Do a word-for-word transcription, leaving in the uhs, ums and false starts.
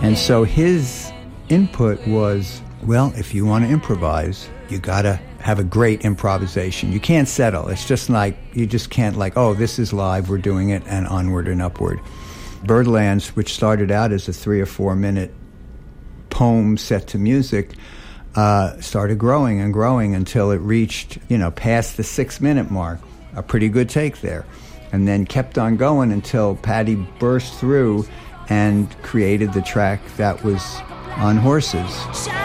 And so his input was, well, if you want to improvise, you got to have a great improvisation. You can't settle. It's just like, you just can't like, oh, this is live, we're doing it, and onward and upward. Birdlands, which started out as a three or four minute poem set to music, uh, started growing and growing until it reached, you know, past the six minute mark. A pretty good take there. And then kept on going until Paddy burst through and created the track that was on Horses.